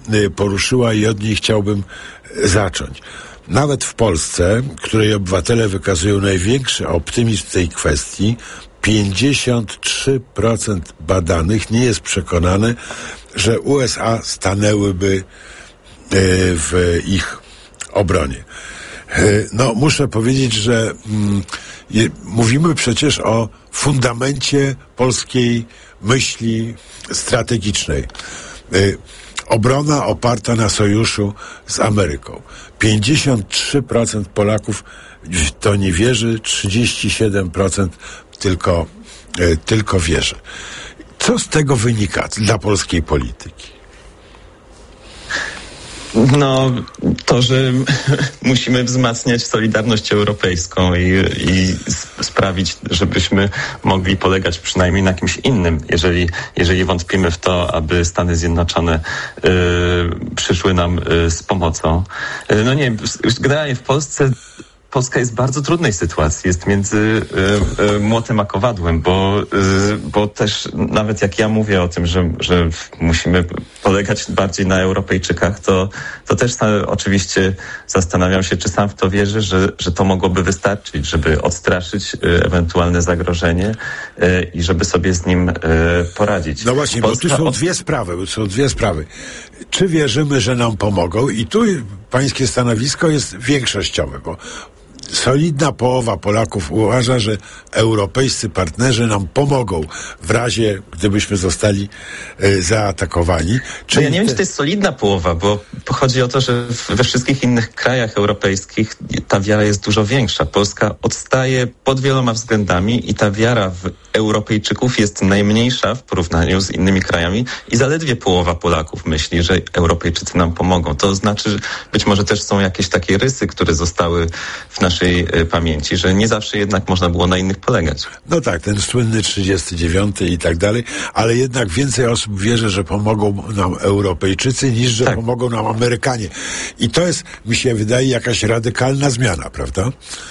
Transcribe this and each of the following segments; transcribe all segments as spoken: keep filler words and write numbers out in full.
poruszyła i od niej chciałbym zacząć. Nawet w Polsce, której obywatele wykazują największy optymizm w tej kwestii, pięćdziesiąt trzy procent badanych nie jest przekonane, że U S A stanęłyby w ich obronie. No, muszę powiedzieć, że mm, je, mówimy przecież o fundamencie polskiej myśli strategicznej. Y, obrona oparta na sojuszu z Ameryką. pięćdziesiąt trzy procent Polaków w to nie wierzy, trzydzieści siedem procent tylko, y, tylko wierzy. Co z tego wynika dla polskiej polityki? No, to, że musimy wzmacniać solidarność europejską i, i sprawić, żebyśmy mogli polegać przynajmniej na kimś innym, jeżeli, jeżeli wątpimy w to, aby Stany Zjednoczone y, przyszły nam y, z pomocą. Y, no nie, generalnie w Polsce Polska jest w bardzo trudnej sytuacji, jest między y, y, młotem a kowadłem, bo, y, bo też nawet jak ja mówię o tym, że, że musimy polegać bardziej na Europejczykach, to, to też sam, oczywiście zastanawiam się, czy sam w to wierzę, że, że to mogłoby wystarczyć, żeby odstraszyć y, ewentualne zagrożenie y, i żeby sobie z nim y, poradzić. No właśnie, Polska... bo tu są dwie sprawy, bo są dwie sprawy. Czy wierzymy, że nam pomogą? I tu pańskie stanowisko jest większościowe, bo solidna połowa Polaków uważa, że europejscy partnerzy nam pomogą w razie, gdybyśmy zostali e, zaatakowani. Czyli ja nie wiem, czy to jest solidna połowa, bo chodzi o to, że we wszystkich innych krajach europejskich ta wiara jest dużo większa. Polska odstaje pod wieloma względami i ta wiara w Europejczyków jest najmniejsza w porównaniu z innymi krajami i zaledwie połowa Polaków myśli, że Europejczycy nam pomogą. To znaczy, że być może też są jakieś takie rysy, które zostały w naszej pamięci, że nie zawsze jednak można było na innych polegać. No tak, ten słynny trzydziesty dziewiąty i tak dalej, ale jednak więcej osób wierzy, że pomogą nam Europejczycy, niż że tak. pomogą nam Amerykanie. I to jest, mi się wydaje, jakaś radykalna zmiana, prawda?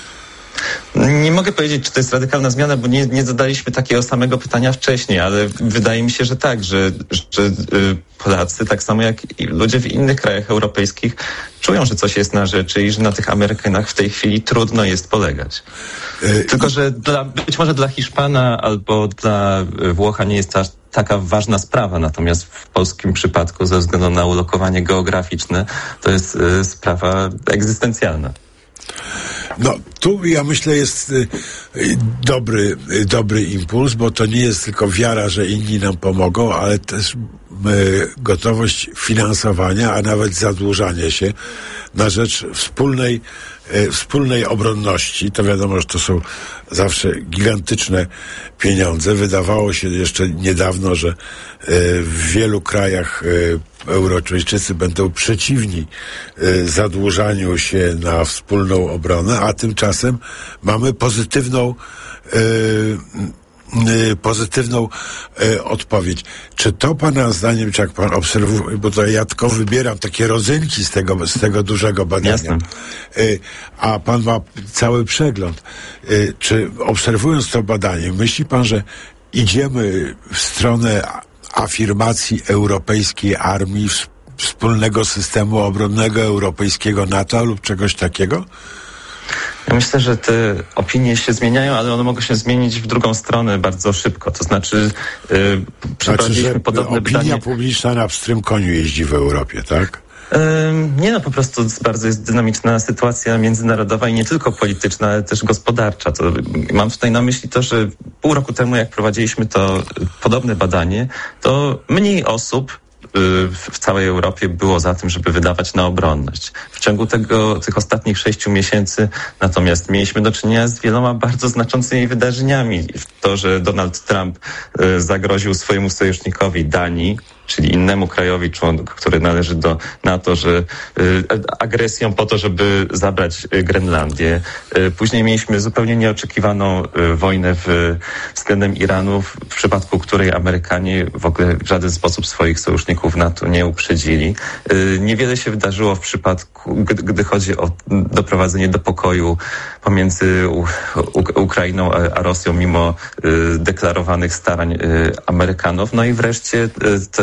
Nie mogę powiedzieć, czy to jest radykalna zmiana, bo nie, nie zadaliśmy takiego samego pytania wcześniej, ale wydaje mi się, że tak, że, że Polacy, tak samo jak i ludzie w innych krajach europejskich, czują, że coś jest na rzeczy i że na tych Amerykanach w tej chwili trudno jest polegać. Yy, Tylko, że dla, być może dla Hiszpana albo dla Włocha nie jest to aż taka ważna sprawa, natomiast w polskim przypadku ze względu na ulokowanie geograficzne to jest y, sprawa egzystencjalna. No, tu ja myślę jest y, y, dobry, y, dobry impuls, bo to nie jest tylko wiara, że inni nam pomogą, ale też y, gotowość finansowania, a nawet zadłużania się na rzecz wspólnej, y, wspólnej obronności. To wiadomo, że to są zawsze gigantyczne pieniądze. Wydawało się jeszcze niedawno, że y, w wielu krajach y, Europejczycy będą przeciwni y, zadłużaniu się na wspólną obronę, a tymczasem mamy pozytywną y, y, pozytywną y, odpowiedź. Czy to pana zdaniem, czy jak pan obserwuje, bo to ja tylko wybieram takie rodzynki z tego, z tego dużego badania, y, a pan ma cały przegląd. Y, czy obserwując to badanie, myśli pan, że idziemy w stronę afirmacji europejskiej armii, wspólnego systemu obronnego europejskiego NATO lub czegoś takiego? Ja myślę, że te opinie się zmieniają, ale one mogą się zmienić w drugą stronę bardzo szybko. To znaczy, yy, przeprowadziliśmy znaczy, podobne opinia badanie. publiczna na pstrym koniu jeździ w Europie, tak? Nie no, po prostu bardzo jest dynamiczna sytuacja międzynarodowa i nie tylko polityczna, ale też gospodarcza. To mam tutaj na myśli to, że pół roku temu, jak prowadziliśmy to podobne badanie, to mniej osób w całej Europie było za tym, żeby wydawać na obronność. W ciągu tego, tych ostatnich sześciu miesięcy natomiast mieliśmy do czynienia z wieloma bardzo znaczącymi wydarzeniami. To, że Donald Trump zagroził swojemu sojusznikowi Danii, czyli innemu krajowi, który należy do NATO, że y, agresją po to, żeby zabrać y, Grenlandię. Y, później mieliśmy zupełnie nieoczekiwaną y, wojnę w, względem Iranu, w, w przypadku której Amerykanie w ogóle w żaden sposób swoich sojuszników NATO nie uprzedzili. Y, niewiele się wydarzyło w przypadku, gdy, gdy chodzi o doprowadzenie do pokoju pomiędzy u, u, Ukrainą a, a Rosją, mimo y, deklarowanych starań y, Amerykanów. No i wreszcie y, te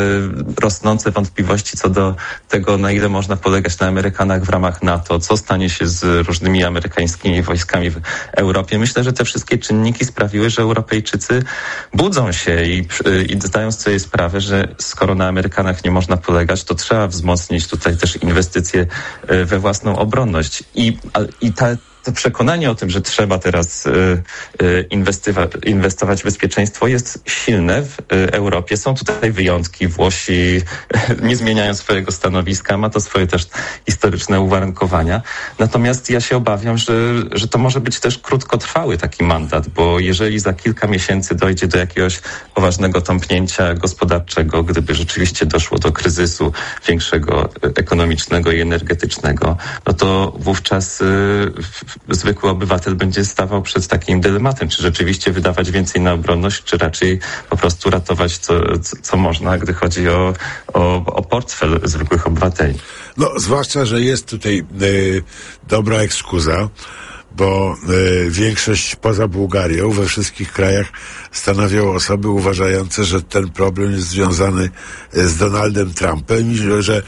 rosnące wątpliwości co do tego, na ile można polegać na Amerykanach w ramach NATO, co stanie się z różnymi amerykańskimi wojskami w Europie. Myślę, że te wszystkie czynniki sprawiły, że Europejczycy budzą się i, i zdają sobie sprawę, że skoro na Amerykanach nie można polegać, to trzeba wzmocnić tutaj też inwestycje we własną obronność. I, i ta To przekonanie o tym, że trzeba teraz y, y, inwestywa- inwestować w bezpieczeństwo, jest silne w y, Europie. Są tutaj wyjątki. Włosi y, nie zmieniają swojego stanowiska, ma to swoje też historyczne uwarunkowania. Natomiast ja się obawiam, że, że to może być też krótkotrwały taki mandat, bo jeżeli za kilka miesięcy dojdzie do jakiegoś poważnego tąpnięcia gospodarczego, gdyby rzeczywiście doszło do kryzysu większego y, ekonomicznego i energetycznego, no to wówczas y, zwykły obywatel będzie stawał przed takim dylematem, czy rzeczywiście wydawać więcej na obronność, czy raczej po prostu ratować co, co, co można, gdy chodzi o, o, o portfel zwykłych obywateli. No, zwłaszcza, że jest tutaj y, dobra ekskuza, bo y, większość poza Bułgarią we wszystkich krajach stanowią osoby uważające, że ten problem jest związany z Donaldem Trumpem i że, że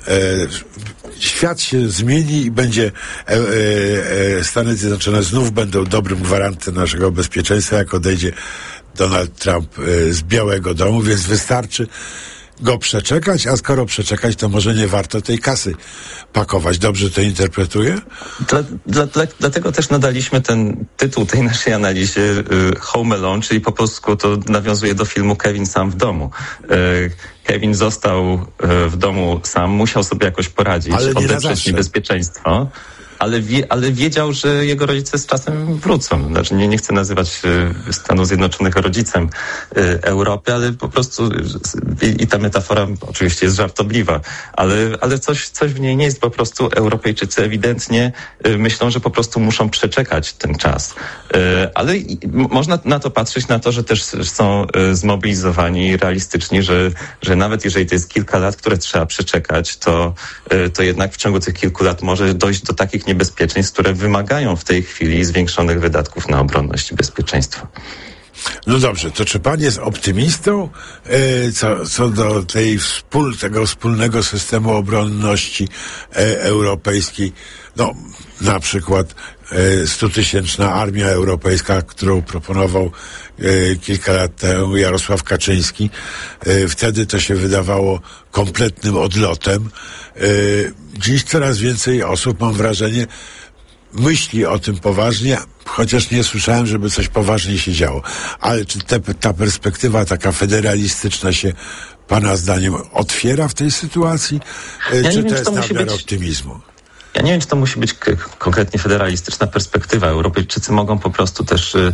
świat się zmieni i będzie e, e, Stany Zjednoczone znów będą dobrym gwarantem naszego bezpieczeństwa, jak odejdzie Donald Trump e, z Białego Domu, więc wystarczy go przeczekać, a skoro przeczekać, to może nie warto tej kasy pakować. Dobrze to interpretuję? Dla, dla, dla, dlatego też nadaliśmy ten tytuł tej naszej analizie y, Home Alone, czyli po polsku to nawiązuje do filmu Kevin sam w domu. Y, Kevin został y, w domu sam, musiał sobie jakoś poradzić, odeprzeć niebezpieczeństwo. Ale, wie, ale wiedział, że jego rodzice z czasem wrócą. Znaczy nie, nie chcę nazywać y, Stanów Zjednoczonych rodzicem y, Europy, ale po prostu i, i ta metafora oczywiście jest żartobliwa, ale, ale coś, coś w niej nie jest. Po prostu Europejczycy ewidentnie y, myślą, że po prostu muszą przeczekać ten czas. Y, ale i, można na to patrzeć, na to, że też są y, zmobilizowani, realistyczni, że, że nawet jeżeli to jest kilka lat, które trzeba przeczekać, to, y, to jednak w ciągu tych kilku lat może dojść do takich niebezpieczeństw, które wymagają w tej chwili zwiększonych wydatków na obronność i bezpieczeństwo. No dobrze, to czy pan jest optymistą e, co, co do tej wspól, tego wspólnego systemu obronności e, europejskiej? No, na przykład e, stutysięczna armia europejska, którą proponował e, kilka lat temu Jarosław Kaczyński. E, wtedy to się wydawało kompletnym odlotem. E, dziś coraz więcej osób, mam wrażenie, myśli o tym poważnie, chociaż nie słyszałem, żeby coś poważnie się działo. Ale czy te, ta perspektywa taka federalistyczna się pana zdaniem otwiera w tej sytuacji? Ja czy nie to wiem, jest to musi nadmiar być... optymizmu? Ja nie wiem, czy to musi być k- konkretnie federalistyczna perspektywa. Europejczycy mogą po prostu też y, y,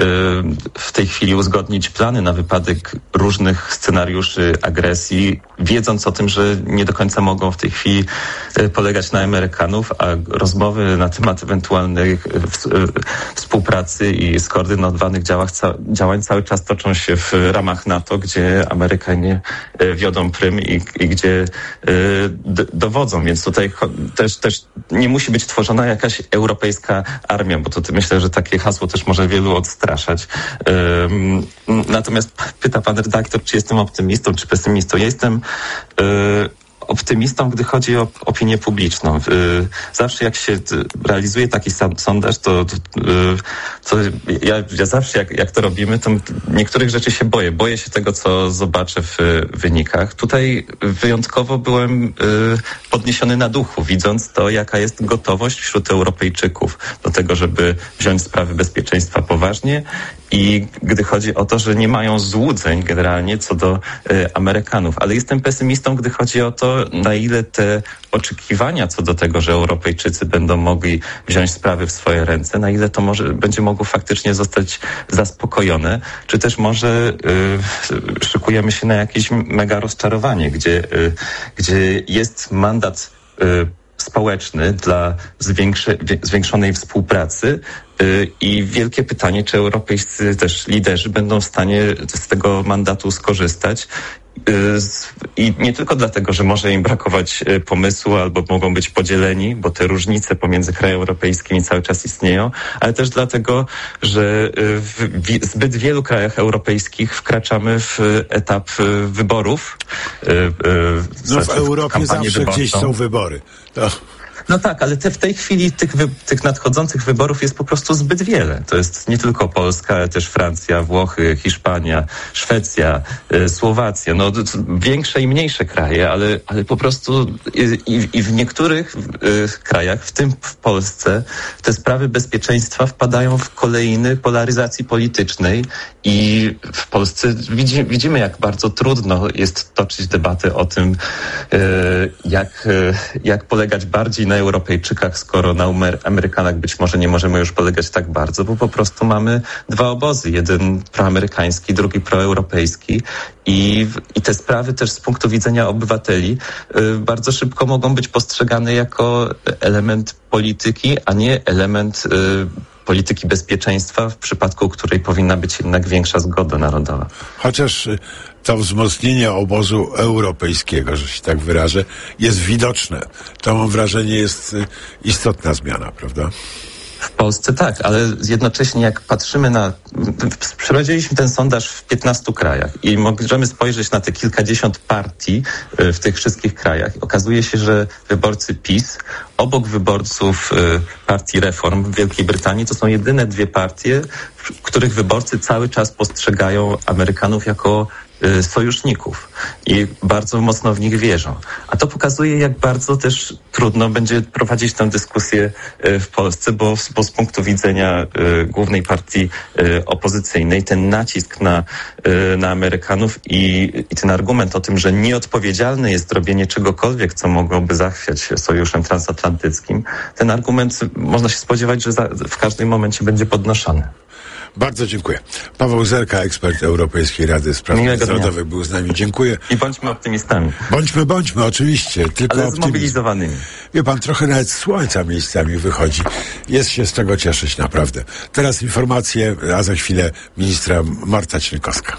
w tej chwili uzgodnić plany na wypadek różnych scenariuszy agresji, wiedząc o tym, że nie do końca mogą w tej chwili y, polegać na Amerykanów, a rozmowy na temat ewentualnej w, y, współpracy i skoordynowanych działach, ca- działań cały czas toczą się w ramach NATO, gdzie Amerykanie y, wiodą prym i, i gdzie y, d- dowodzą. Więc tutaj cho- też, też nie musi być tworzona jakaś europejska armia, bo to myślę, że takie hasło też może wielu odstraszać. Um, natomiast pyta pan redaktor, czy jestem optymistą, czy pesymistą. Ja jestem um, optymistą, gdy chodzi o opinię publiczną. Zawsze jak się realizuje taki sondaż, to, to, to ja, ja zawsze jak, jak to robimy, to niektórych rzeczy się boję. Boję się tego, co zobaczę w wynikach. Tutaj wyjątkowo byłem podniesiony na duchu, widząc to, jaka jest gotowość wśród Europejczyków do tego, żeby wziąć sprawy bezpieczeństwa poważnie i gdy chodzi o to, że nie mają złudzeń generalnie co do y, Amerykanów. Ale jestem pesymistą, gdy chodzi o to, na ile te oczekiwania co do tego, że Europejczycy będą mogli wziąć sprawy w swoje ręce, na ile to może będzie mogło faktycznie zostać zaspokojone, czy też może y, szykujemy się na jakieś mega rozczarowanie, gdzie, y, gdzie jest mandat y, społeczny dla zwiększy, zwiększonej współpracy yy, i wielkie pytanie, czy europejscy też liderzy będą w stanie z tego mandatu skorzystać I nie tylko dlatego, że może im brakować pomysłu albo mogą być podzieleni, bo te różnice pomiędzy krajami europejskimi cały czas istnieją, ale też dlatego, że w zbyt wielu krajach europejskich wkraczamy w etap wyborów. No w Europie zawsze wyborczą. Gdzieś są wybory. To... No tak, ale te, w tej chwili tych, wy, tych nadchodzących wyborów jest po prostu zbyt wiele. To jest nie tylko Polska, ale też Francja, Włochy, Hiszpania, Szwecja, y, Słowacja. No to, to większe i mniejsze kraje, ale, ale po prostu i, i w niektórych y, krajach, w tym w Polsce, te sprawy bezpieczeństwa wpadają w kolejny polaryzacji politycznej i w Polsce widzi, widzimy, jak bardzo trudno jest toczyć debatę o tym, y, jak, y, jak polegać bardziej na Europejczykach, skoro na Amerykanach być może nie możemy już polegać tak bardzo, bo po prostu mamy dwa obozy. Jeden proamerykański, drugi proeuropejski i, i te sprawy też z punktu widzenia obywateli y, bardzo szybko mogą być postrzegane jako element polityki, a nie element y, polityki bezpieczeństwa, w przypadku której powinna być jednak większa zgoda narodowa. Chociaż to wzmocnienie obozu europejskiego, że się tak wyrażę, jest widoczne. To mam wrażenie jest istotna zmiana, prawda? W Polsce tak, ale jednocześnie jak patrzymy na... Przeprowadziliśmy ten sondaż w piętnastu krajach i możemy spojrzeć na te kilkadziesiąt partii w tych wszystkich krajach. Okazuje się, że wyborcy PiS obok wyborców partii Reform w Wielkiej Brytanii to są jedyne dwie partie, w których wyborcy cały czas postrzegają Amerykanów jako sojuszników i bardzo mocno w nich wierzą. A to pokazuje, jak bardzo też trudno będzie prowadzić tę dyskusję w Polsce, bo, bo z punktu widzenia y, głównej partii y, opozycyjnej ten nacisk na, y, na Amerykanów i, i ten argument o tym, że nieodpowiedzialne jest robienie czegokolwiek, co mogłoby zachwiać sojuszem transatlantyckim, ten argument można się spodziewać, że za, w każdym momencie będzie podnoszony. Bardzo dziękuję. Paweł Zerka, ekspert Europejskiej Rady Spraw Międzynarodowych, był z nami. Dziękuję. I bądźmy optymistami. Bądźmy, bądźmy, oczywiście. Tylko ale optymizm. Zmobilizowanymi. Wie pan, trochę nawet słońca miejscami wychodzi. Jest się z tego cieszyć, naprawdę. Teraz informacje, a za chwilę ministra Marta Czajkowska.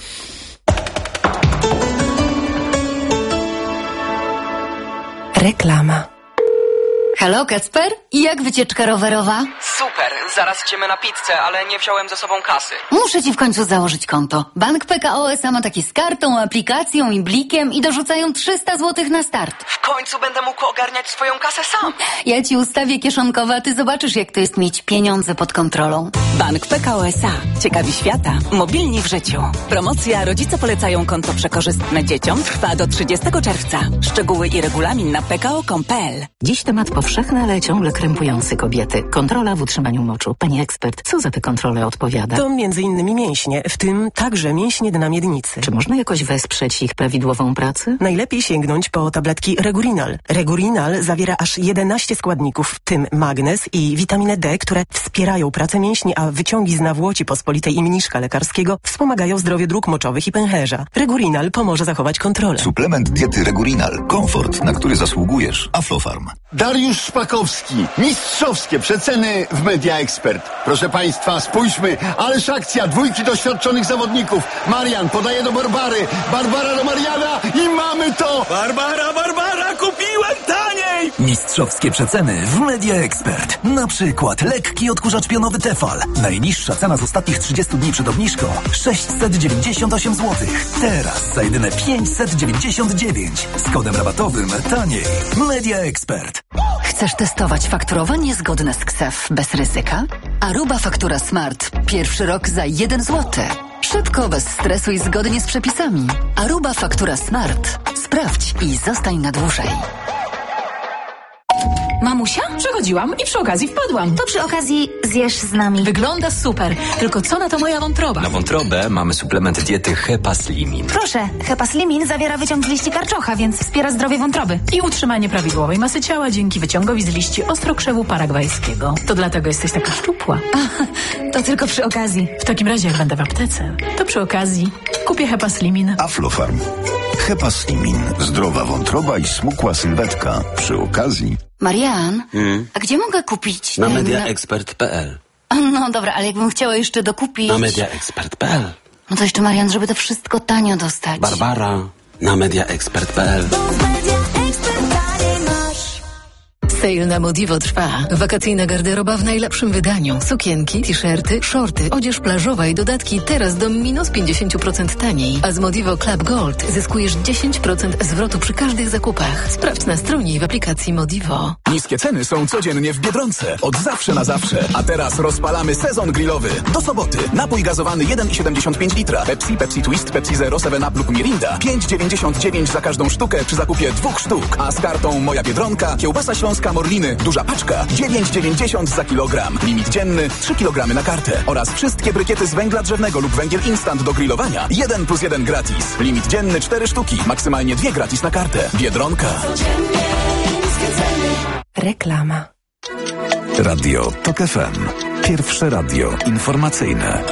Reklama. Halo, Kacper? I jak wycieczka rowerowa? Super, zaraz idziemy na pizzę, ale nie wziąłem ze sobą kasy. Muszę ci w końcu założyć konto. Bank P K O S A ma takie z kartą, aplikacją i blikiem i dorzucają trzysta złotych na start. W końcu będę mógł ogarniać swoją kasę sam. Ja ci ustawię kieszonkowe, a ty zobaczysz, jak to jest mieć pieniądze pod kontrolą. Bank P K O S A. Ciekawi świata. Mobilni w życiu. Promocja Rodzice polecają konto przekorzystne dzieciom trwa do trzydziestego czerwca. Szczegóły i regulamin na p k o kropka com kropka p l. Dziś temat powszechny, ale ciągle krępujący kobiety. Kontrola w utrzymaniu moczu. Pani ekspert, co za tę kontrolę odpowiada? To między innymi mięśnie, w tym także mięśnie dna miednicy. Czy można jakoś wesprzeć ich prawidłową pracę? Najlepiej sięgnąć po tabletki Regurinal. Regurinal zawiera aż jedenaście składników, w tym magnez i witaminę D, które wspierają pracę mięśni, a wyciągi z nawłoci pospolitej i mniszka lekarskiego wspomagają zdrowie dróg moczowych i pęcherza. Regurinal pomoże zachować kontrolę. Suplement diety Regurinal. Komfort, na który zasługujesz. Aflofarm. Dariusz Szpakowski. Mistrzowskie przeceny w Media Expert. Proszę Państwa, spójrzmy, ależ akcja, dwójki doświadczonych zawodników. Marian podaje do Barbary, Barbara do Mariana i mamy to! Barbara, Barbara, kupiłem taniej! Mistrzowskie przeceny w Media Expert. Na przykład lekki odkurzacz pionowy Tefal. Najniższa cena z ostatnich trzydziestu dni przed obniżką sześćset dziewięćdziesiąt osiem złotych. Teraz za jedyne pięćset dziewięćdziesiąt dziewięć. Z kodem rabatowym taniej. Media Expert. Chcesz testować fakturowanie zgodne z K S E F bez ryzyka? Aruba Faktura Smart. Pierwszy rok za jeden złoty. Szybko, bez stresu i zgodnie z przepisami. Aruba Faktura Smart. Sprawdź i zostań na dłużej. Mamusia? Przechodziłam i przy okazji wpadłam. To przy okazji zjesz z nami. Wygląda super, tylko co na to moja wątroba? Na wątrobę mamy suplement diety Hepaslimin. Proszę, Hepaslimin zawiera wyciąg z liści karczocha, więc wspiera zdrowie wątroby. I utrzymanie prawidłowej masy ciała dzięki wyciągowi z liści ostrokrzewu paragwajskiego. To dlatego jesteś taka szczupła. A, to tylko przy okazji. W takim razie jak będę w aptece, to przy okazji kupię Hepaslimin. Aflofarm. Hepaslimin. Zdrowa wątroba i smukła sylwetka. Przy okazji... Marian, hmm? a gdzie mogę kupić? Na media expert kropka p l. No dobra, ale jakbym chciała jeszcze dokupić... Na media expert kropka p l. No to jeszcze, Marian, żeby to wszystko tanio dostać. Barbara, na media ekspert kropka p l. Sale na Modivo trwa. Wakacyjna garderoba w najlepszym wydaniu. Sukienki, t-shirty, shorty, odzież plażowa i dodatki teraz do minus pięćdziesiąt procent taniej. A z Modivo Club Gold zyskujesz dziesięć procent zwrotu przy każdych zakupach. Sprawdź na stronie i w aplikacji Modivo. Niskie ceny są codziennie w Biedronce. Od zawsze na zawsze. A teraz rozpalamy sezon grillowy. Do soboty. Napój gazowany jeden i siedemdziesiąt pięć litra. Pepsi, Pepsi Twist, Pepsi Zero, seven up lub Mirinda. pięć dziewięćdziesiąt dziewięć za każdą sztukę przy zakupie dwóch sztuk. A z kartą Moja Biedronka kiełbasa śląska Morliny. Duża paczka. dziewięć dziewięćdziesiąt za kilogram. Limit dzienny trzy kilogramy na kartę. Oraz wszystkie brykiety z węgla drzewnego lub węgiel instant do grillowania. jeden plus jeden gratis. Limit dzienny cztery sztuki. Maksymalnie dwie gratis na kartę. Biedronka. Reklama. Radio Tok F M. Pierwsze radio informacyjne.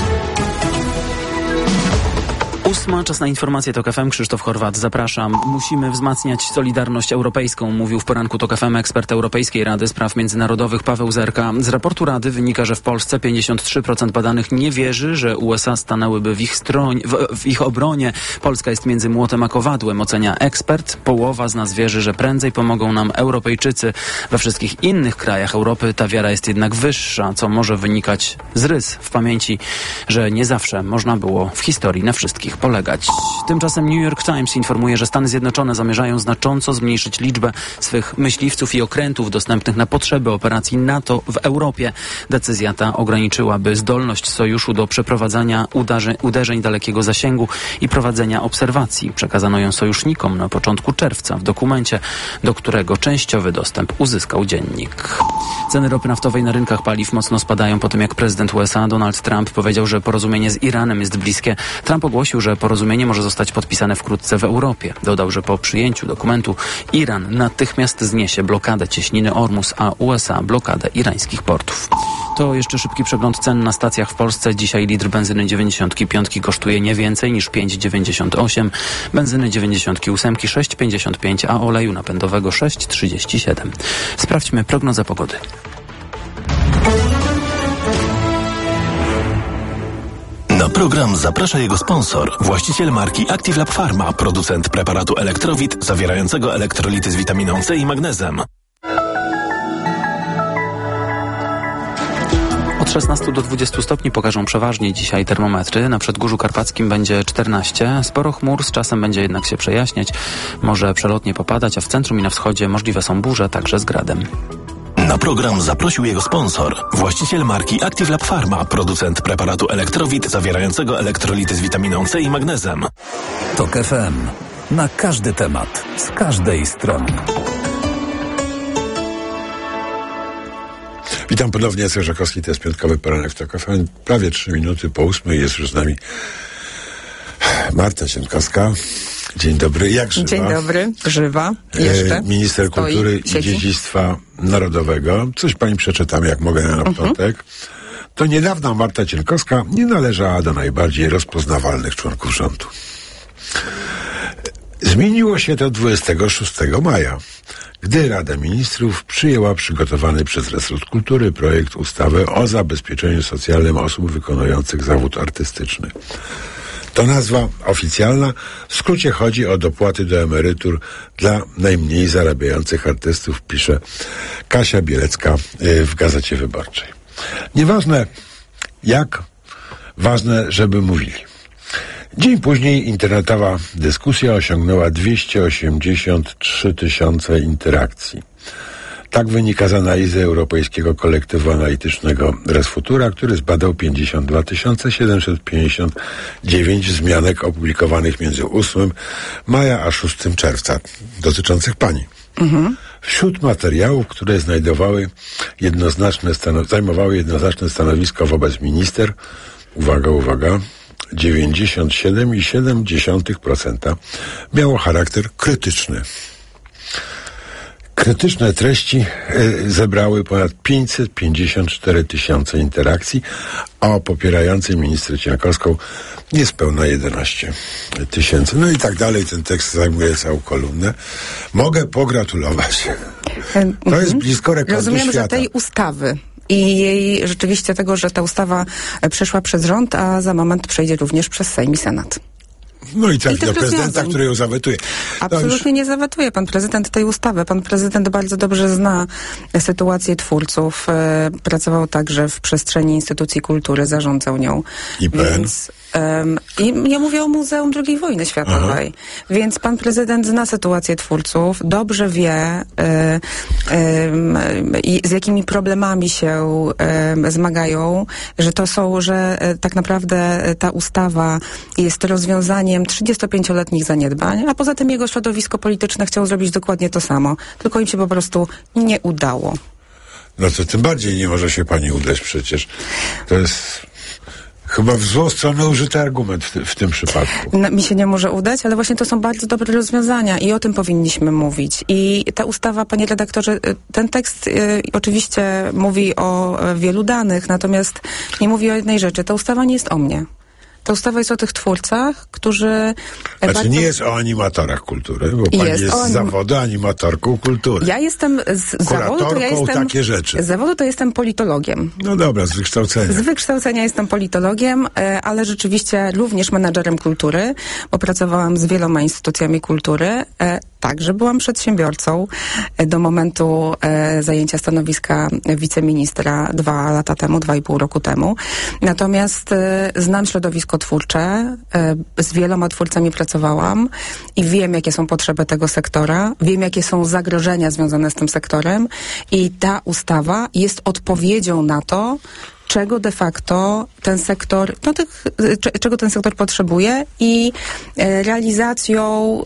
Ósma, czas na informację Tok F M. Krzysztof Horwat, zapraszam. Musimy wzmacniać solidarność europejską, mówił w poranku Tok F M ekspert Europejskiej Rady Spraw Międzynarodowych Paweł Zerka. Z raportu Rady wynika, że w Polsce pięćdziesiąt trzy procent badanych nie wierzy, że U S A stanęłyby w ich, stroń, w, w ich obronie. Polska jest między młotem a kowadłem, ocenia ekspert. Połowa z nas wierzy, że prędzej pomogą nam Europejczycy. We wszystkich innych krajach Europy ta wiara jest jednak wyższa, co może wynikać z rys w pamięci, że nie zawsze można było w historii na wszystkich polegać. Tymczasem New York Times informuje, że Stany Zjednoczone zamierzają znacząco zmniejszyć liczbę swych myśliwców i okrętów dostępnych na potrzeby operacji NATO w Europie. Decyzja ta ograniczyłaby zdolność sojuszu do przeprowadzania uderzeń, uderzeń dalekiego zasięgu i prowadzenia obserwacji. Przekazano ją sojusznikom na początku czerwca w dokumencie, do którego częściowy dostęp uzyskał dziennik. Ceny ropy naftowej na rynkach paliw mocno spadają po tym, jak prezydent U S A Donald Trump powiedział, że porozumienie z Iranem jest bliskie. Trump ogłosił, że porozumienie może zostać podpisane wkrótce w Europie. Dodał, że po przyjęciu dokumentu Iran natychmiast zniesie blokadę cieśniny Ormus, a U S A blokadę irańskich portów. To jeszcze szybki przegląd cen na stacjach w Polsce. Dzisiaj litr benzyny dziewięćdziesiąt pięć kosztuje nie więcej niż pięć dziewięćdziesiąt osiem, benzyny dziewięćdziesiąt osiem sześć pięćdziesiąt pięć, a oleju napędowego sześć trzydzieści siedem. Sprawdźmy prognozę pogody. Na program zaprasza jego sponsor, właściciel marki Active Lab Pharma, producent preparatu Elektrowit zawierającego elektrolity z witaminą C i magnezem. Od szesnastu do dwudziestu stopni pokażą przeważnie dzisiaj termometry. Na Przedgórzu Karpackim będzie czternaście. Sporo chmur, z czasem będzie jednak się przejaśniać. Może przelotnie popadać, a w centrum i na wschodzie możliwe są burze, także z gradem. Na program zaprosił jego sponsor, właściciel marki Active Lab Pharma, producent preparatu Elektrowit zawierającego elektrolity z witaminą C i magnezem. Tok F M. Na każdy temat, z każdej strony. Witam ponownie, Jacek Żakowski, to jest piątkowy poranek w Tok F M. Prawie trzy minuty po ósmej jest już z nami Marta Sienkowska. Dzień dobry, jak żywa? Dzień dobry, żywa, jeszcze. E, minister stoi, Kultury siedzi. i Dziedzictwa Narodowego. Coś pani przeczytam, jak mogę na początek. Mhm. To niedawna Marta Sienkowska nie należała do najbardziej rozpoznawalnych członków rządu. Zmieniło się to dwudziestego szóstego maja, gdy Rada Ministrów przyjęła przygotowany przez resort kultury projekt ustawy o zabezpieczeniu socjalnym osób wykonujących zawód artystyczny. To nazwa oficjalna. W skrócie chodzi o dopłaty do emerytur dla najmniej zarabiających artystów, pisze Kasia Bielecka w Gazecie Wyborczej. Nieważne jak, ważne, żeby mówili. Dzień później internetowa dyskusja osiągnęła dwieście osiemdziesiąt trzy tysiące interakcji. Tak wynika z analizy Europejskiego Kolektywu Analitycznego Resfutura, który zbadał pięćdziesiąt dwa tysiące siedemset pięćdziesiąt dziewięć wzmianek opublikowanych między ósmego maja a szóstego czerwca dotyczących pani. Mhm. Wśród materiałów, które znajdowały jednoznaczne stanow- zajmowały jednoznaczne stanowisko wobec minister, uwaga, uwaga, dziewięćdziesiąt siedem przecinek siedem procent miało charakter krytyczny. Krytyczne treści y, zebrały ponad pięćset pięćdziesiąt cztery tysiące interakcji, a o popierającej minister Sienkowską niespełna jedenaście tysięcy. No i tak dalej, ten tekst zajmuje całą kolumnę. Mogę pogratulować. To jest blisko rekordu Rozumiem, świata. że tej ustawy i jej rzeczywiście tego, że ta ustawa przeszła przez rząd, a za moment przejdzie również przez Sejm i Senat. No i trafi I tych do prezydenta, rozwiązań. który ją zawetuje. Absolutnie nie zawetuje pan prezydent tej ustawy. Pan prezydent bardzo dobrze zna sytuację twórców. E, Pracował także w przestrzeni instytucji kultury, zarządzał nią. I P N. Więc, um, I ja mówię o Muzeum drugiej wojny światowej. Aha. Więc pan prezydent zna sytuację twórców, dobrze wie, e, e, e, z jakimi problemami się e, zmagają, że to są, że e, tak naprawdę ta ustawa jest rozwiązaniem trzydziestopięcioletnich zaniedbań, a poza tym jego środowisko polityczne chciało zrobić dokładnie to samo, tylko im się po prostu nie udało. No to tym bardziej nie może się pani udać przecież. To jest chyba w złą stronę użyty argument w, ty, w tym przypadku. No, mi się nie może udać, ale właśnie to są bardzo dobre rozwiązania i o tym powinniśmy mówić. I ta ustawa, panie redaktorze, ten tekst y, oczywiście mówi o y, wielu danych, natomiast nie mówi o jednej rzeczy. Ta ustawa nie jest o mnie. Ta ustawa jest o tych twórcach, którzy... Znaczy bardzo... nie jest o animatorach kultury, bo pani jest, jest z anim... zawodu animatorką kultury. Ja jestem z zawodu, to ja jestem... takie rzeczy. Z zawodu to jestem politologiem. No dobra, z wykształcenia. Z wykształcenia jestem politologiem, ale rzeczywiście również menadżerem kultury, bo pracowałam z wieloma instytucjami kultury. Także byłam przedsiębiorcą do momentu zajęcia stanowiska wiceministra dwa lata temu, dwa i pół roku temu. Natomiast znam środowisko twórcze, z wieloma twórcami pracowałam i wiem, jakie są potrzeby tego sektora, wiem, jakie są zagrożenia związane z tym sektorem i ta ustawa jest odpowiedzią na to, czego de facto ten sektor, no tych, czego ten sektor potrzebuje i realizacją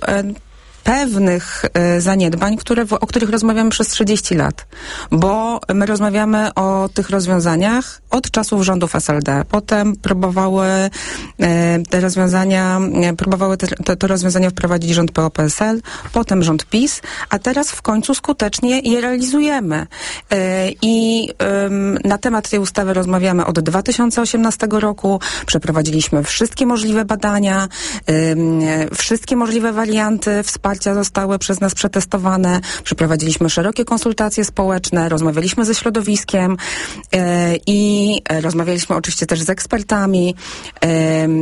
pewnych y, zaniedbań, które, o których rozmawiamy przez trzydzieści lat. Bo my rozmawiamy o tych rozwiązaniach od czasów rządów S L D. Potem próbowały y, te rozwiązania, y, próbowały te, te, te rozwiązania wprowadzić rząd P O P S L, potem rząd PiS, a teraz w końcu skutecznie je realizujemy. Y, I y, na temat tej ustawy rozmawiamy od dwa tysiące osiemnastego roku. Przeprowadziliśmy wszystkie możliwe badania, y, y, wszystkie możliwe warianty wsparcia zostały przez nas przetestowane. Przeprowadziliśmy szerokie konsultacje społeczne, rozmawialiśmy ze środowiskiem yy, i rozmawialiśmy oczywiście też z ekspertami, yy,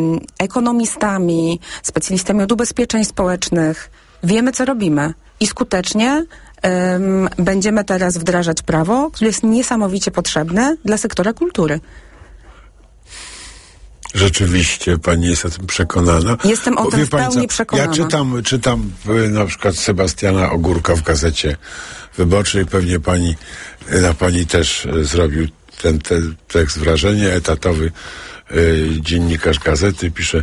ekonomistami, specjalistami od ubezpieczeń społecznych. Wiemy, co robimy i skutecznie yy, będziemy teraz wdrażać prawo, które jest niesamowicie potrzebne dla sektora kultury. Rzeczywiście, pani jest o tym przekonana. Jestem o Bo tym w pani pełni co, przekonana. Ja czytam, czytam na przykład Sebastiana Ogórka w Gazecie Wyborczej. Pewnie pani, na pani też zrobił ten, ten tekst wrażenie. Etatowy y, dziennikarz Gazety pisze,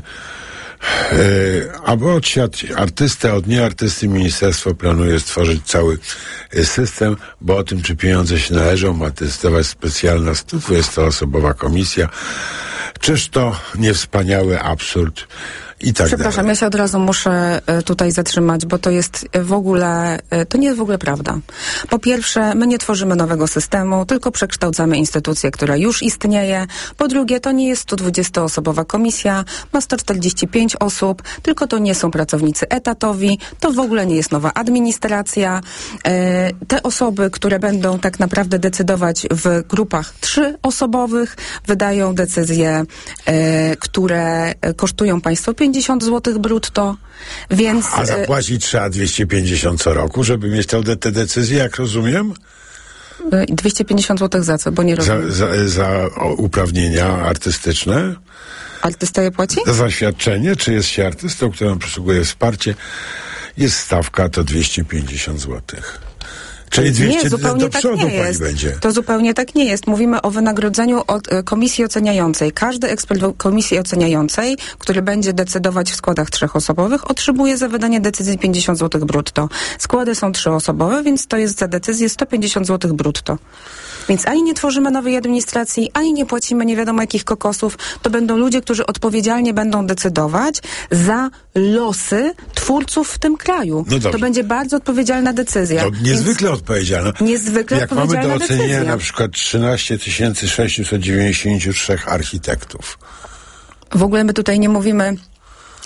y, aby odsiać artystę od nieartysty, ministerstwo planuje stworzyć cały system, bo o tym, czy pieniądze się należą, ma decydować specjalna sto dwudziestoosobowa komisja. Czyż to nie wspaniały absurd? I tak Przepraszam, dalej. ja się od razu muszę tutaj zatrzymać, bo to jest w ogóle, to nie jest w ogóle prawda. Po pierwsze, my nie tworzymy nowego systemu, tylko przekształcamy instytucję, która już istnieje. Po drugie, to nie jest sto dwudziestoosobowa komisja, ma sto czterdzieści pięć osób, tylko to nie są pracownicy etatowi, to w ogóle nie jest nowa administracja. Te osoby, które będą tak naprawdę decydować w grupach trzyosobowych, wydają decyzje, które kosztują państwo pięćdziesiąt złotych brutto, więc... A zapłacić trzeba dwieście pięćdziesiąt co roku, żeby mieć te, te decyzje, jak rozumiem? dwieście pięćdziesiąt złotych za co? Bo nie rozumiem. Za, za, za uprawnienia artystyczne? Artysta je płaci? Za zaświadczenie, czy jest się artystą, któremu przysługuje wsparcie, jest stawka, to dwieście pięćdziesiąt złotych. Czyli dwieście nie, zupełnie do przodu tak nie pani jest. będzie. To zupełnie tak nie jest. Mówimy o wynagrodzeniu od e, komisji oceniającej. Każdy ekspert komisji oceniającej, który będzie decydować w składach trzyosobowych, otrzymuje za wydanie decyzji pięćdziesiąt złotych brutto. Składy są trzyosobowe, więc to jest za decyzję sto pięćdziesiąt złotych brutto. Więc ani nie tworzymy nowej administracji, ani nie płacimy nie wiadomo jakich kokosów. To będą ludzie, którzy odpowiedzialnie będą decydować za losy twórców w tym kraju. No to będzie bardzo odpowiedzialna decyzja. To niezwykle Więc odpowiedzialna. Niezwykle Jak odpowiedzialna mamy do ocenienia decyzja. na przykład trzynaście tysięcy sześćset dziewięćdziesiąt trzy architektów. W ogóle my tutaj nie mówimy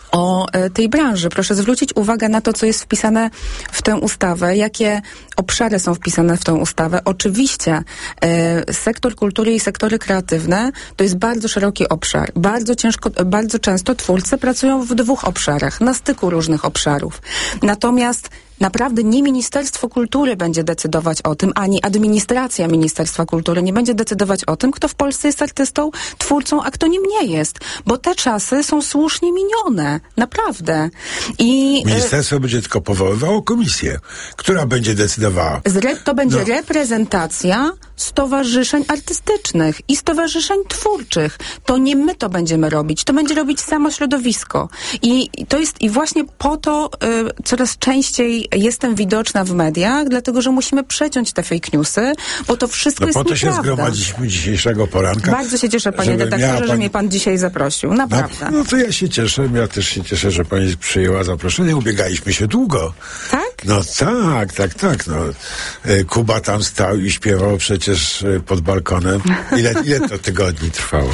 o e, tej branży. Proszę zwrócić uwagę na to, co jest wpisane w tę ustawę, jakie obszary są wpisane w tę ustawę. Oczywiście e, sektor kultury i sektory kreatywne to jest bardzo szeroki obszar. Bardzo ciężko, bardzo często twórcy pracują w dwóch obszarach, na styku różnych obszarów. Natomiast naprawdę nie Ministerstwo Kultury będzie decydować o tym, ani administracja Ministerstwa Kultury nie będzie decydować o tym, kto w Polsce jest artystą, twórcą, a kto nim nie jest. Bo te czasy są słusznie minione. Naprawdę. I Ministerstwo e... będzie tylko powoływało komisję, która będzie decydowała. Zre- to będzie no. reprezentacja stowarzyszeń artystycznych i stowarzyszeń twórczych. To nie my to będziemy robić. To będzie robić samo środowisko. I to jest, i właśnie po to y, coraz częściej jestem widoczna w mediach, dlatego, że musimy przeciąć te fake newsy, bo to wszystko no jest nieprawda. No po to się zgromadziliśmy dzisiejszego poranka. Bardzo się cieszę, panie redaktorze, pan... że mnie pan dzisiaj zaprosił. Naprawdę. No, no to ja się cieszę. Ja też się cieszę, że pani przyjęła zaproszenie. Ubiegaliśmy się długo. Tak? No tak, tak, tak. No. Kuba tam stał i śpiewał przecież pod balkonem. Ile, ile to tygodni trwało?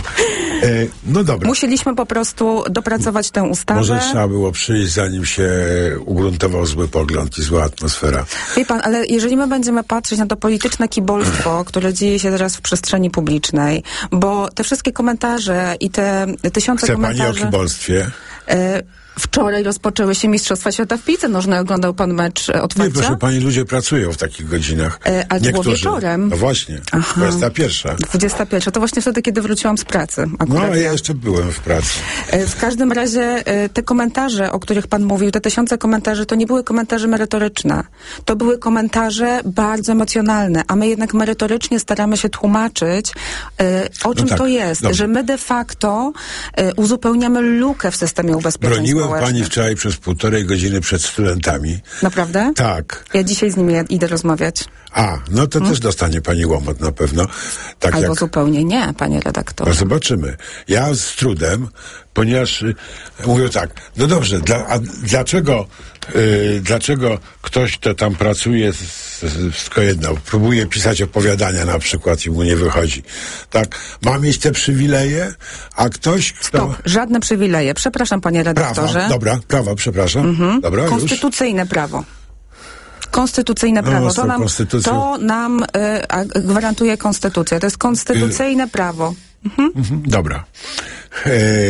No dobra. Musieliśmy po prostu dopracować tę ustawę. Może trzeba było przyjść, zanim się ugruntował zły pogląd i zła atmosfera. Wie pan, ale jeżeli my będziemy patrzeć na to polityczne kibolstwo, które dzieje się teraz w przestrzeni publicznej, bo te wszystkie komentarze i te tysiące Chce komentarzy... pani o kibolstwie? Y- Wczoraj rozpoczęły się Mistrzostwa Świata w piłce nożnej. Oglądał pan mecz otwarcia? Nie, proszę pani, ludzie pracują w takich godzinach. E, ale Niektórzy. było wieczorem. No właśnie, dwudziesta pierwsza. dwudziesta pierwsza, to właśnie wtedy, kiedy wróciłam z pracy. No, a ja jeszcze byłem w pracy. E, w każdym razie e, te komentarze, o których pan mówił, te tysiące komentarzy, to nie były komentarze merytoryczne. To były komentarze bardzo emocjonalne, a my jednak merytorycznie staramy się tłumaczyć, e, o czym no tak, to jest, dobrze. Że my de facto e, uzupełniamy lukę w systemie ubezpieczeń Broniłem społecznych. pani wczoraj przez półtorej godziny przed studentami. Naprawdę? Tak. Ja dzisiaj z nimi idę rozmawiać. A, no to hmm? też dostanie pani łomot na pewno. Tak Albo jak... zupełnie nie, panie redaktorze. No zobaczymy. Ja z trudem, ponieważ y, mówię tak, no dobrze, dla, a dlaczego, y, dlaczego ktoś, kto tam pracuje, wszystko jedno, próbuje pisać opowiadania na przykład i mu nie wychodzi. Tak, ma mieć te przywileje, a ktoś, kto... Stop, żadne przywileje. Przepraszam, panie redaktorze. Prawa, dobra, prawa, przepraszam. Mhm. Dobra, konstytucyjne już. prawo. Konstytucyjne no, prawo. To nam, to nam y, gwarantuje konstytucja. To jest konstytucyjne y- prawo. Mhm. Mhm, dobra. E,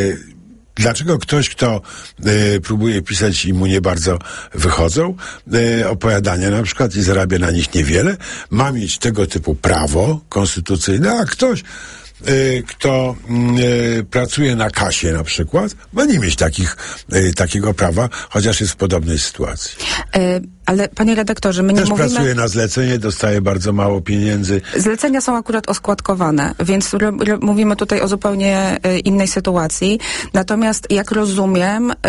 dlaczego ktoś, kto e, próbuje pisać i mu nie bardzo wychodzą e, opowiadania na przykład i zarabia na nich niewiele, ma mieć tego typu prawo konstytucyjne, a ktoś Y, kto y, pracuje na kasie na przykład, ma nie mieć takich, y, takiego prawa, chociaż jest w podobnej sytuacji. Y, ale panie redaktorze, my nie Też mówimy... pracuje na zlecenie, dostaje bardzo mało pieniędzy. Zlecenia są akurat oskładkowane, więc ro, ro, mówimy tutaj o zupełnie y, innej sytuacji. Natomiast jak rozumiem, y,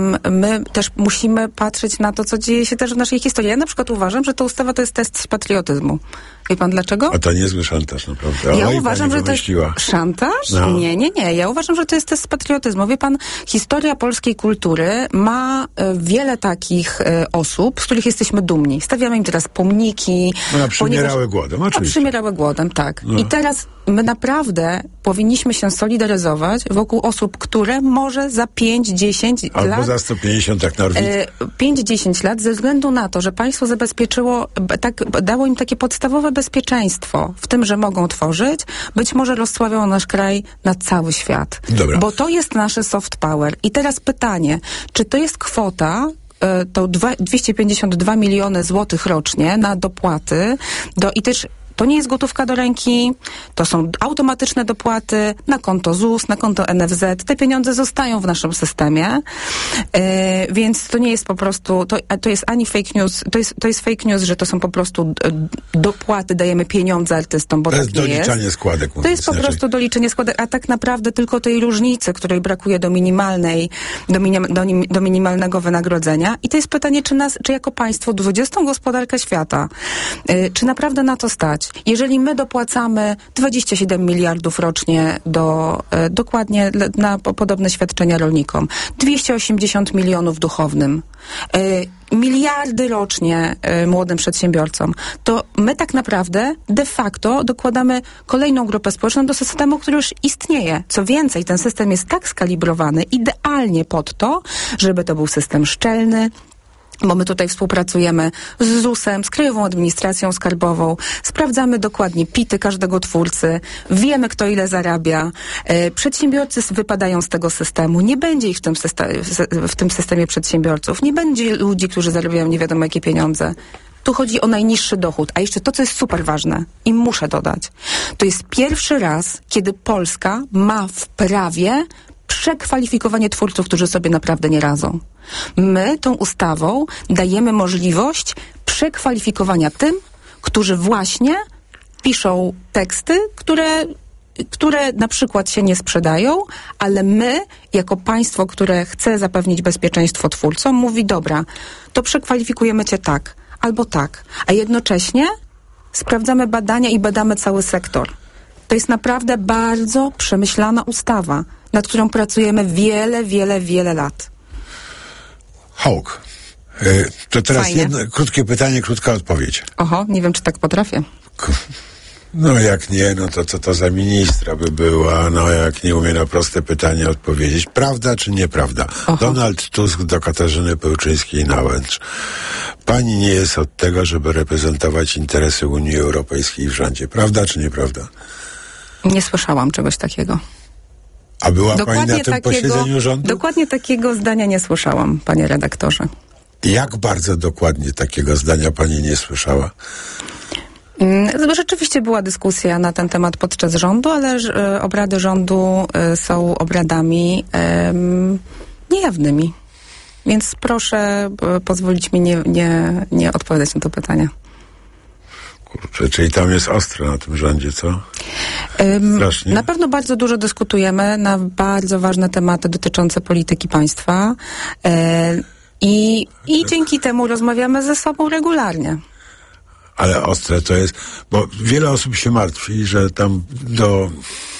my też musimy patrzeć na to, co dzieje się też w naszej historii. Ja na przykład uważam, że ta ustawa to jest test patriotyzmu. Wie pan dlaczego? A to niezły szantaż, naprawdę. Ja Oj, uważam, że to jest szantaż? No. Nie, nie, nie. Ja uważam, że to jest test patriotyzmu. Wie pan, historia polskiej kultury ma y, wiele takich y, osób, z których jesteśmy dumni. Stawiamy im teraz pomniki. No, przymierały głodem, oczywiście. A przymierały głodem, tak. No. I teraz my naprawdę powinniśmy się solidaryzować wokół osób, które może za pięć, dziesięć lat... Albo za sto pięćdziesiąt, tak Norwid. pięć, dziesięć lat, ze względu na to, że państwo zabezpieczyło, tak, dało im takie podstawowe bezpieczeństwo w tym, że mogą tworzyć, być może rozsławią nasz kraj na cały świat. Dobra. Bo to jest nasze soft power. I teraz pytanie, czy to jest kwota, to dwieście pięćdziesiąt dwa miliony złotych rocznie na dopłaty do, i też to nie jest gotówka do ręki, to są automatyczne dopłaty na konto Z U S, na konto N F Z. Te pieniądze zostają w naszym systemie, yy, więc to nie jest po prostu, to, to jest ani fake news, to jest, to jest fake news, że to są po prostu dopłaty, dajemy pieniądze artystom, bo to tak jest nie jest. doliczanie składek. To jest po inaczej. prostu doliczenie składek, a tak naprawdę tylko tej różnicy, której brakuje do minimalnej, do, minim, do, do minimalnego wynagrodzenia. I to jest pytanie, czy nas, czy jako państwo dwudziestą gospodarkę świata, yy, czy naprawdę na to stać? jeżeli my dopłacamy dwadzieścia siedem miliardów rocznie do, e, dokładnie na podobne świadczenia rolnikom, dwieście osiemdziesiąt milionów duchownym, e, miliardy rocznie e, młodym przedsiębiorcom, to my tak naprawdę de facto dokładamy kolejną grupę społeczną do systemu, który już istnieje. Co więcej, ten system jest tak skalibrowany idealnie pod to, żeby to był system szczelny, bo my tutaj współpracujemy z zusem, z Krajową Administracją Skarbową, sprawdzamy dokładnie pity każdego twórcy, wiemy, kto ile zarabia, e, przedsiębiorcy wypadają z tego systemu, nie będzie ich w tym, systemie, w tym systemie przedsiębiorców, nie będzie ludzi, którzy zarabiają nie wiadomo jakie pieniądze. Tu chodzi o najniższy dochód, a jeszcze to, co jest super ważne i muszę dodać, to jest pierwszy raz, kiedy Polska ma w prawie przekwalifikowanie twórców, którzy sobie naprawdę nie radzą. My tą ustawą dajemy możliwość przekwalifikowania tym, którzy właśnie piszą teksty, które, które na przykład się nie sprzedają, ale my, jako państwo, które chce zapewnić bezpieczeństwo twórcom, mówi, dobra, to przekwalifikujemy cię tak albo tak, a jednocześnie sprawdzamy badania i badamy cały sektor. To jest naprawdę bardzo przemyślana ustawa, nad którą pracujemy wiele, wiele, wiele lat. Hawk, yy, to teraz Fajnie. jedno krótkie pytanie, krótka odpowiedź. Oho, nie wiem, czy tak potrafię. No jak nie, no to co to za ministra by była, no jak nie umie na proste pytanie odpowiedzieć. Prawda czy nieprawda? Oho. Donald Tusk do Katarzyny Pełczyńskiej-Nałęcz. Pani nie jest od tego, żeby reprezentować interesy Unii Europejskiej w rządzie. Prawda czy nieprawda? Nie słyszałam czegoś takiego. A była dokładnie pani na tym takiego, posiedzeniu rządu? Dokładnie takiego zdania nie słyszałam, panie redaktorze. Jak bardzo dokładnie takiego zdania pani nie słyszała? Mm, rzeczywiście była dyskusja na ten temat podczas rządu, ale y, obrady rządu y, są obradami y, niejawnymi. Więc proszę y, pozwolić mi nie, nie, nie odpowiadać na to pytanie. Kurczę, czyli tam jest ostro na tym rządzie, co? Strasznie. Na pewno bardzo dużo dyskutujemy na bardzo ważne tematy dotyczące polityki państwa e, i, i dzięki temu rozmawiamy ze sobą regularnie. Ale ostre to jest, bo wiele osób się martwi, że tam do,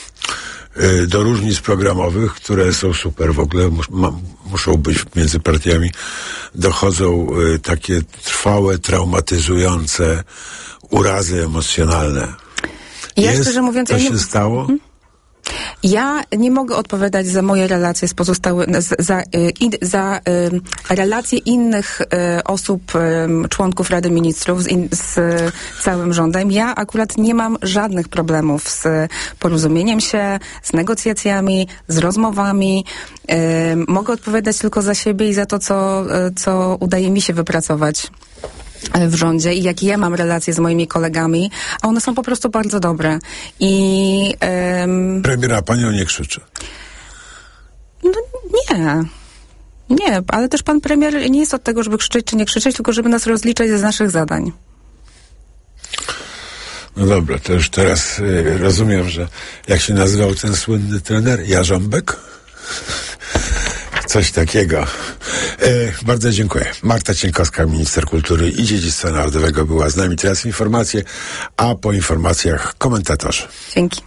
y, do różnic programowych, które są super w ogóle, mus, ma, muszą być między partiami, dochodzą y, takie trwałe, traumatyzujące urazy emocjonalne. Ja Jest, szczerze mówiąc, to ja się nie... stało? Hmm? Ja nie mogę odpowiadać za moje relacje z pozostałymi, za, za, za y, relacje innych y, osób, y, członków Rady Ministrów z, in, z całym rządem. Ja akurat nie mam żadnych problemów z porozumieniem się, z negocjacjami, z rozmowami. Y, mogę odpowiadać tylko za siebie i za to, co, y, co udaje mi się wypracować w rządzie i jakie ja mam relacje z moimi kolegami, a one są po prostu bardzo dobre. I um, premiera panią nie krzyczy. No nie. Nie, ale też pan premier nie jest od tego, żeby krzyczeć czy nie krzyczeć, tylko żeby nas rozliczać z naszych zadań. No dobra, to już teraz y, rozumiem, że jak się nazywał ten słynny trener? Jarząbek? Coś takiego. E, bardzo dziękuję. Marta Cienkowska, minister kultury i dziedzictwa narodowego, była z nami. Teraz informacje, a po informacjach komentatorzy. Dzięki.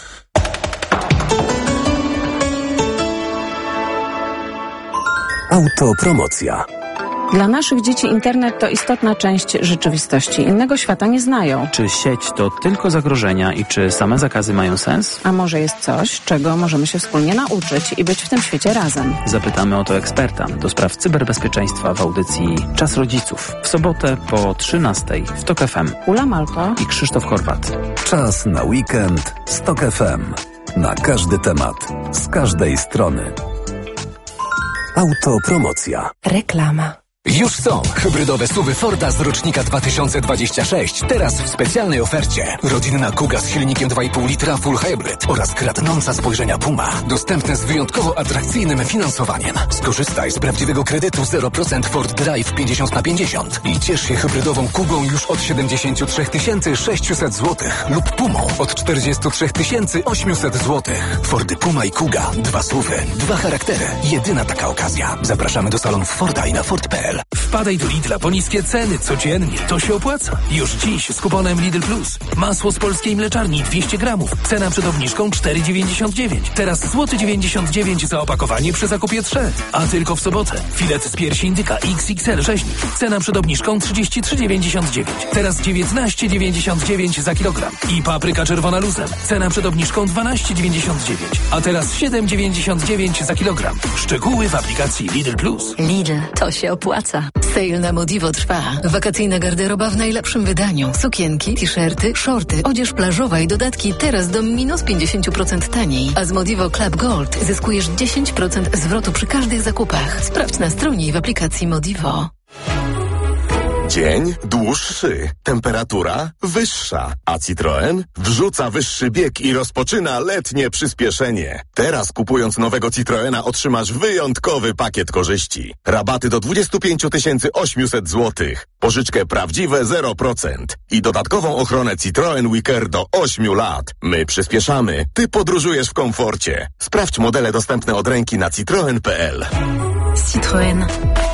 Autopromocja. Dla naszych dzieci internet to istotna część rzeczywistości. Innego świata nie znają. Czy sieć to tylko zagrożenia i czy same zakazy mają sens? A może jest coś, czego możemy się wspólnie nauczyć i być w tym świecie razem? Zapytamy o to eksperta do spraw cyberbezpieczeństwa w audycji Czas Rodziców. W sobotę po trzynastej w TOK F M. Ula Malko i Krzysztof Chorwat. Czas na weekend z TOK F M. Na każdy temat, z każdej strony. Autopromocja. Reklama. Już są hybrydowe suwy Forda z rocznika dwa tysiące dwudziestego szóstego. Teraz w specjalnej ofercie. Rodzinna Kuga z silnikiem dwa i pół litra Full Hybrid oraz kradnąca spojrzenia Puma. Dostępne z wyjątkowo atrakcyjnym finansowaniem. Skorzystaj z prawdziwego kredytu zero procent Ford Drive pięćdziesiąt na pięćdziesiąt i ciesz się hybrydową Kugą już od siedemdziesiąt trzy tysiące sześćset złotych lub Pumą od czterdzieści trzy tysiące osiemset złotych. Fordy Puma i Kuga. Dwa suwy, dwa charaktery. Jedyna taka okazja. Zapraszamy do salonów Forda i na Ford kropka p l. kropka p l. Wpadaj do Lidla po niskie ceny codziennie. To się opłaca. Już dziś z kuponem Lidl Plus. Masło z polskiej mleczarni dwieście gramów. Cena przed obniżką cztery dziewięćdziesiąt dziewięć. Teraz złoty dziewięćdziesiąt dziewięć za opakowanie przy zakupie trzech. A tylko w sobotę. Filet z piersi indyka X X L rzeźnik. Cena przed obniżką trzydzieści trzy dziewięćdziesiąt dziewięć. Teraz dziewiętnaście dziewięćdziesiąt dziewięć za kilogram. I papryka czerwona luzem. Cena przed obniżką dwanaście dziewięćdziesiąt dziewięć. A teraz siedem dziewięćdziesiąt dziewięć za kilogram. Szczegóły w aplikacji Lidl Plus. Lidl, to się opłaca. Sale na Modivo trwa. Wakacyjna garderoba w najlepszym wydaniu. Sukienki, t-shirty, shorty, odzież plażowa i dodatki teraz do minus pięćdziesiąt procent taniej. A z Modivo Club Gold zyskujesz dziesięć procent zwrotu przy każdych zakupach. Sprawdź na stronie i w aplikacji Modivo. Dzień dłuższy, temperatura wyższa, a Citroen wrzuca wyższy bieg i rozpoczyna letnie przyspieszenie. Teraz kupując nowego Citroena otrzymasz wyjątkowy pakiet korzyści. Rabaty do dwadzieścia pięć tysięcy osiemset złotych, pożyczkę prawdziwe zero procent i dodatkową ochronę Citroen WeCare do ośmiu lat. My przyspieszamy, ty podróżujesz w komforcie. Sprawdź modele dostępne od ręki na citroen kropka p l. Citroen.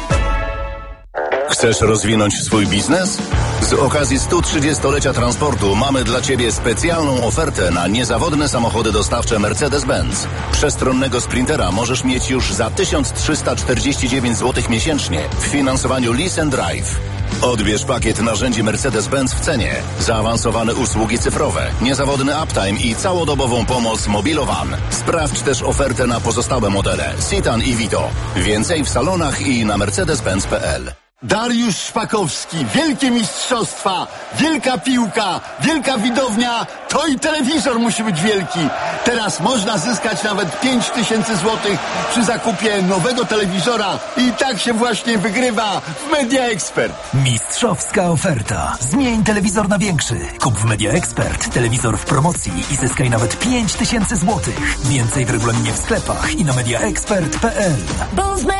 Chcesz rozwinąć swój biznes? Z okazji stu trzydziestolecia transportu mamy dla Ciebie specjalną ofertę na niezawodne samochody dostawcze Mercedes-Benz. Przestronnego Sprintera możesz mieć już za tysiąc trzysta czterdzieści dziewięć złotych miesięcznie w finansowaniu Lease and Drive. Odbierz pakiet narzędzi Mercedes-Benz w cenie, zaawansowane usługi cyfrowe, niezawodny uptime i całodobową pomoc Mobilowan. Sprawdź też ofertę na pozostałe modele Citan i Vito. Więcej w salonach i na mercedes benz kropka p l. Dariusz Szpakowski, wielkie mistrzostwa, wielka piłka, wielka widownia, to i telewizor musi być wielki. Teraz można zyskać nawet pięć tysięcy złotych przy zakupie nowego telewizora i tak się właśnie wygrywa w Media Expert. Mistrzowska oferta. Zmień telewizor na większy. Kup w Media Expert telewizor w promocji i zyskaj nawet pięć tysięcy złotych. Więcej w regulaminie w sklepach i na media expert kropka p l.